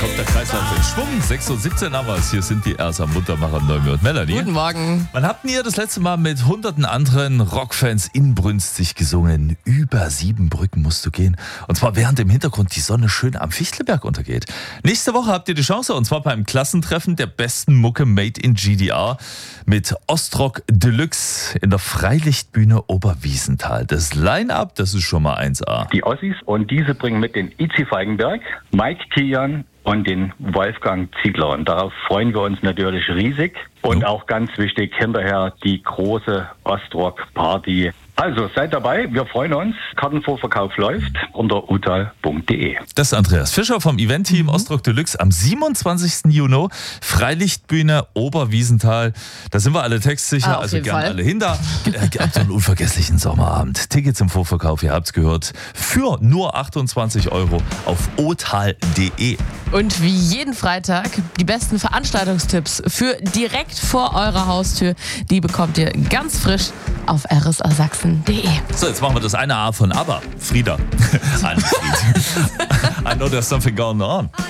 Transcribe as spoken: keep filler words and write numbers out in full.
kommt der Kreislauf in Schwung. sechs Uhr siebzehn haben wir es. Hier sind die Ersa Muntermacher, Neumi und Melanie. Guten Morgen. Wann habt ihr das letzte Mal mit hunderten anderen Rockfans inbrünstig gesungen? Über sieben Brücken musst du gehen. Und zwar während im Hintergrund die Sonne schön am Fichtelberg untergeht. Nächste Woche habt ihr die Chance, und zwar beim Klassentreffen der besten Mucke Made in G D R mit Ostrock Deluxe in der Freilichtbühne Oberwiesenthal. Das Line-Up, das ist schon mal eins A. Die Ossis, und diese bringen mit den Itzi Feigenberg, Mike Kian und den Wolfgang Ziegler. Und darauf freuen wir uns natürlich riesig. Und Jo. auch ganz wichtig, hinterher die große Ostrock-Party. Also seid dabei, wir freuen uns. Kartenvorverkauf läuft unter utal punkt de. Das ist Andreas Fischer vom Event-Team Ostrock Deluxe am siebenundzwanzigsten Juni. Freilichtbühne Oberwiesenthal. Da sind wir alle textsicher, Ah, auf also jeden gerne Fall. alle hin da. Äh, Habt so einen unvergesslichen Sommerabend. Tickets im Vorverkauf, ihr habt's gehört, für nur achtundzwanzig Euro auf otal punkt de. Und wie jeden Freitag die besten Veranstaltungstipps für direkt vor eurer Haustür, die bekommt ihr ganz frisch auf r s a sachsen punkt de. So, jetzt machen wir das eine A von ABBA. Frieda. Anfried. I know there's something going on.